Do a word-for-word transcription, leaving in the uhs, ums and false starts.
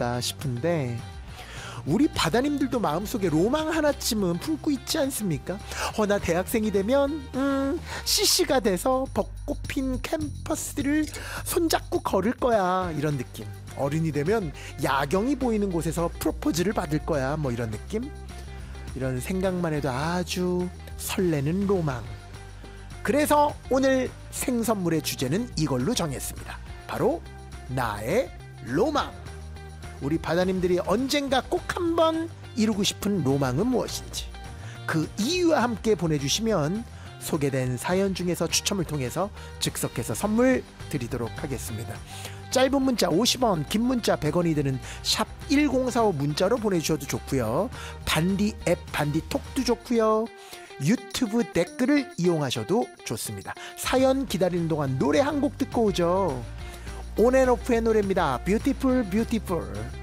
않을까 싶은데, 우리 바다님들도 마음속에 로망 하나쯤은 품고 있지 않습니까? 어, 나 대학생이 되면 음, 씨씨가 돼서 벚꽃 핀 캠퍼스를 손잡고 걸을 거야, 이런 느낌. 어른이 되면 야경이 보이는 곳에서 프로포즈를 받을 거야, 뭐 이런 느낌. 이런 생각만 해도 아주 설레는 로망. 그래서 오늘 생선물의 주제는 이걸로 정했습니다. 바로 나의 로망. 우리 바다님들이 언젠가 꼭 한번 이루고 싶은 로망은 무엇인지, 그 이유와 함께 보내주시면 소개된 사연 중에서 추첨을 통해서 즉석해서 선물 드리도록 하겠습니다. 짧은 문자 오십 원, 긴 문자 백 원이 드는 샵 일공사오 문자로 보내주셔도 좋고요. 반디 앱 반디톡도 좋고요. 유튜브 댓글을 이용하셔도 좋습니다. 사연 기다리는 동안 노래 한 곡 듣고 오죠. 온앤오프의 노래입니다. 뷰티풀 뷰티풀.